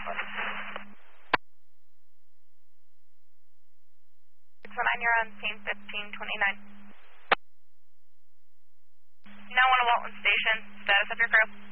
619, you're on team 1529. Now on Walton Station, status of your crew.